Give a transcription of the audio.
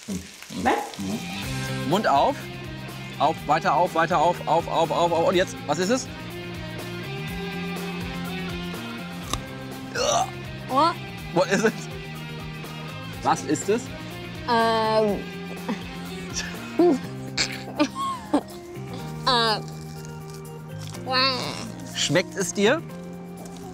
Mund auf. Auf, weiter auf, weiter auf, auf. Und jetzt, was ist es? Oh. Was ist es? Was ist es? Schmeckt es dir?